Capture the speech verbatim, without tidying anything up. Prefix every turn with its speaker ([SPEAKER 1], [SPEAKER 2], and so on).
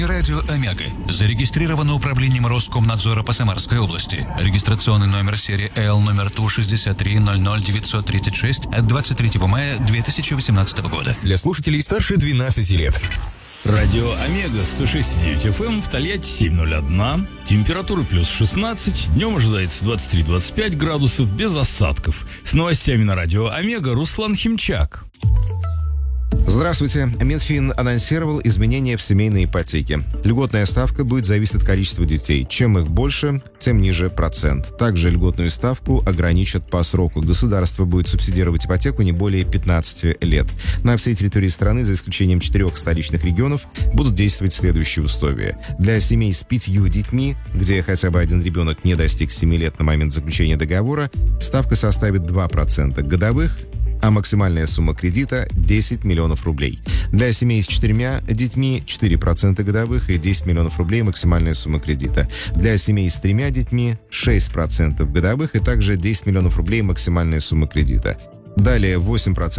[SPEAKER 1] Компания «Радио Омега» зарегистрирована управлением Роскомнадзора по Самарской области. Регистрационный номер серии Л номер Ту шестьдесят три ноль ноль девятьсот тридцать шесть от двадцать третьего мая две тысячи восемнадцатого года.
[SPEAKER 2] Для слушателей старше двенадцати лет.
[SPEAKER 3] Радио Омега сто шесть и девять эф эм в Тольятти семь ноль один. Температура плюс шестнадцать. Днем ожидается двадцать три - двадцать пять градусов без осадков. С новостями на Радио Омега Руслан Химчак.
[SPEAKER 4] Здравствуйте. Минфин анонсировал изменения в семейной ипотеке. Льготная ставка будет зависеть от количества детей. Чем их больше, тем ниже процент. Также льготную ставку ограничат по сроку. Государство будет субсидировать ипотеку не более пятнадцати лет. На всей территории страны, за исключением четырех столичных регионов, будут действовать следующие условия. Для семей с пятью детьми, где хотя бы один ребенок не достиг семи лет на момент заключения договора, ставка составит два процента годовых, а максимальная сумма кредита – десять миллионов рублей. Для семей с четырьмя детьми – четыре процента годовых и десять миллионов рублей максимальная сумма кредита. Для семей с тремя детьми – шесть процентов годовых и также десять миллионов рублей максимальная сумма кредита. Далее восемь процентов